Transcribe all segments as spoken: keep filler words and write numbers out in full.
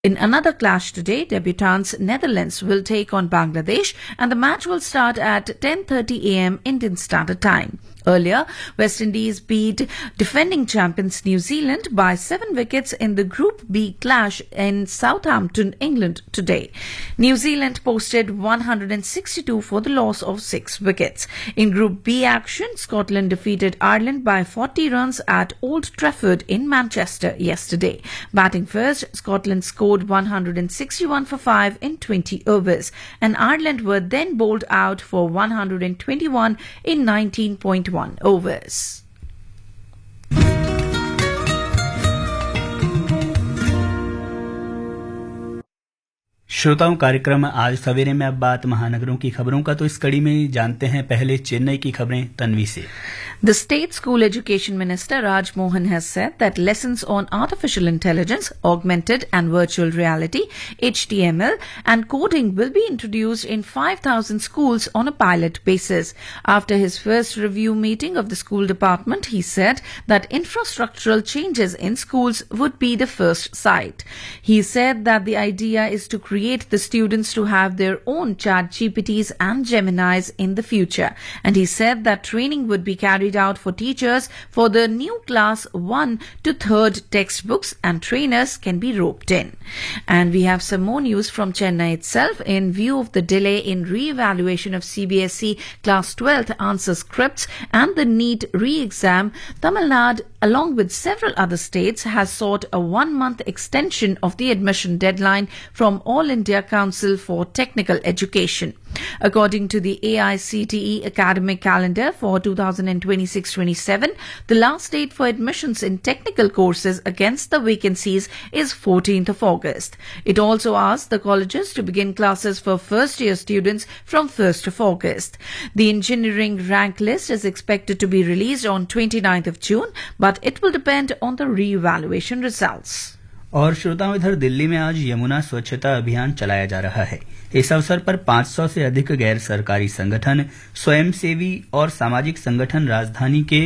In another clash today, debutants Netherlands will take on Bangladesh and the match will start at ten thirty a m Indian Standard Time. Earlier, West Indies beat defending champions New Zealand by seven wickets in the Group B clash in Southampton, England today. New Zealand posted one hundred sixty-two for the loss of six wickets. In Group B action, Scotland defeated Ireland by forty runs at Old Trafford in Manchester yesterday. Batting first, Scotland scored one hundred sixty-one for five in twenty overs, and Ireland were then bowled out for one hundred twenty-one in nineteen point one overs. श्रोताओं, कार्यक्रम आज सवेरे में अब बात महानगरों की खबरों का, तो इस कड़ी में जानते हैं पहले चेन्नई की खबरें तन्वी से। The State School Education Minister Raj Mohan has said that lessons on artificial intelligence, augmented and virtual reality, H T M L and coding will be introduced in five thousand schools on a pilot basis. After his first review meeting of the school department, he said that infrastructural changes in schools would be the first sight. He said that the idea is to create the students to have their own Chat G P Ts and Geminis in the future. And he said that training would be carried out for teachers for the new class one to third textbooks and trainers can be roped in. And we have some more news from Chennai itself. In view of the delay in re-evaluation of C B S E class twelfth answer scripts and the NEET re-exam, Tamil Nadu along with several other states has sought a one-month extension of the admission deadline from All India Council for Technical Education. According to the A I C T E academic calendar for two thousand twenty-six twenty-seven, the last date for admissions in technical courses against the vacancies is fourteenth of August. It also asked the colleges to begin classes for first-year students from first of August. The engineering rank list is expected to be released on twenty-ninth of June, but it will depend on the re-evaluation results. और श्रोताओं, इधर दिल्ली में आज यमुना स्वच्छता अभियान चलाया जा रहा है। इस अवसर पर पाँच सौ से अधिक गैर सरकारी संगठन, स्वयंसेवी और सामाजिक संगठन राजधानी के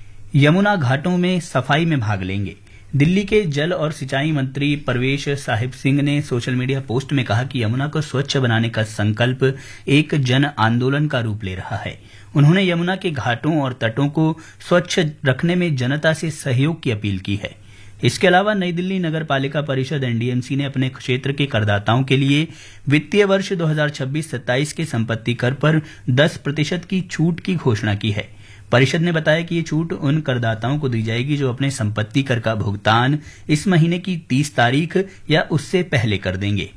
यमुना घाटों में सफाई में भाग लेंगे। दिल्ली के जल और सिंचाई मंत्री परवेश साहिब सिंह ने सोशल मीडिया पोस्ट में कहा कि यमुना को स्वच्छ बनाने का संकल्प एक जन आंदोलन का रूप ले रहा है। उन्होंने यमुना के घाटों और तटों को स्वच्छ रखने में जनता से सहयोग की अपील की है। इसके अलावा नई दिल्ली नगर पालिका परिषद एनडीएमसी ने अपने क्षेत्र के करदाताओं के लिए वित्तीय वर्ष दो हज़ार छब्बीस सत्ताईस के संपत्ति कर पर दस प्रतिशत की छूट की घोषणा की है। परिषद ने बताया कि ये छूट उन करदाताओं को दी जाएगी जो अपने संपत्ति कर का भुगतान इस महीने की तीस तारीख या उससे पहले कर देंगे।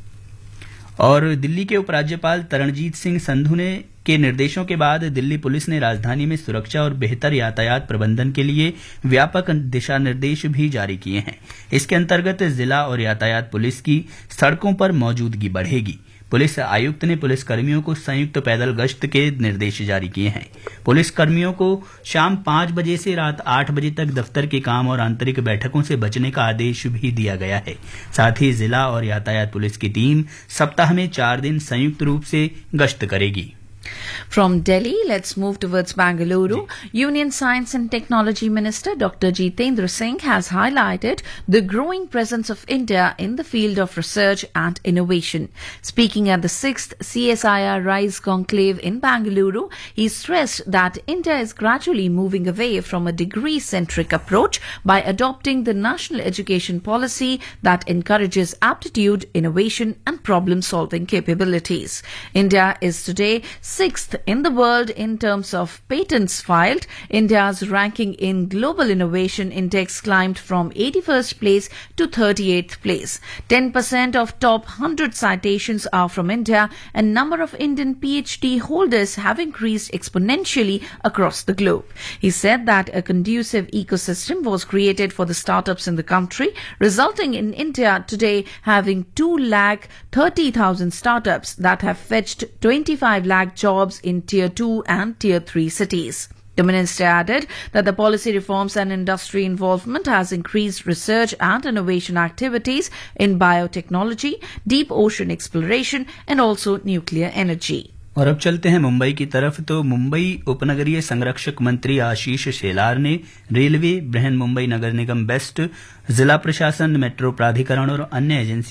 और दिल्ली के उपराज्यपाल तरणजीत सिंह संधू ने के निर्देशों के बाद दिल्ली पुलिस ने राजधानी में सुरक्षा और बेहतर यातायात प्रबंधन के लिए व्यापक दिशा निर्देश भी जारी किए हैं। इसके अंतर्गत जिला और यातायात पुलिस की सड़कों पर मौजूदगी बढ़ेगी। पुलिस आयुक्त ने पुलिस कर्मियों को संयुक्त पैदल गश्त के निर्देश जारी किए हैं। पुलिस कर्मियों को शाम पांच बजे से रात आठ बजे तक दफ्तर के काम और आंतरिक बैठकों से बचने का आदेश भी दिया गया है। साथ ही जिला और यातायात पुलिस की टीम सप्ताह में चार दिन संयुक्त रूप से गश्त करेगी। From Delhi, let's move towards Bangalore. Union Science and Technology Minister Doctor Jitendra Singh has highlighted the growing presence of India in the field of research and innovation. Speaking at the sixth C S I R RISE conclave in Bangalore, he stressed that India is gradually moving away from a degree-centric approach by adopting the national education policy that encourages aptitude, innovation and problem-solving capabilities. India is today sixth in the world in terms of patents filed. India's ranking in Global Innovation Index climbed from eighty-first place to thirty-eighth place. ten percent of top one hundred citations are from India, and number of Indian PhD holders have increased exponentially across the globe. He said that a conducive ecosystem was created for the startups in the country, resulting in India today having two lakh thirty thousand startups that have fetched twenty-five lakh jobs in Tier two and Tier three cities. The minister added that the policy reforms and industry involvement has increased research and innovation activities in biotechnology, deep ocean exploration and also nuclear energy. और अब चलते हैं मुंबई की तरफ। तो मुंबई उपनगरीय संरक्षक मंत्री आशीष शेलार ने रेलवे, बृहन मुंबई नगर निगम बेस्ट, जिला प्रशासन, मेट्रो प्राधिकरण और अन्य एजेंसी